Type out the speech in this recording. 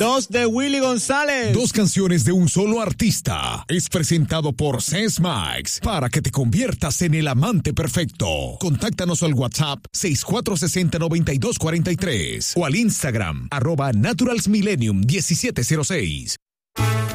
Dos de Willy González. Dos canciones de un solo artista. Es presentado por Sense Max para que te conviertas en el amante perfecto. Contáctanos al WhatsApp 6460-9243 o al Instagram @naturalsmillennium1706.